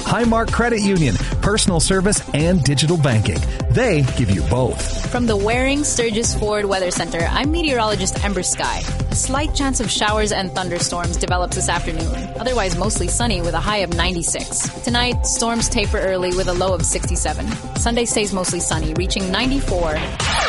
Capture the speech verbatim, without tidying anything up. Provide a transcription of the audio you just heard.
Highmark Credit Union, personal service and digital banking. They give you both. From the Waring Sturgis Ford Weather Center, I'm meteorologist Ember Sky. A slight chance of showers and thunderstorms develops this afternoon. Otherwise mostly sunny with a high of ninety-six. Tonight, storms taper early with a low of sixty-seven. Sunday stays mostly sunny, reaching ninety-four.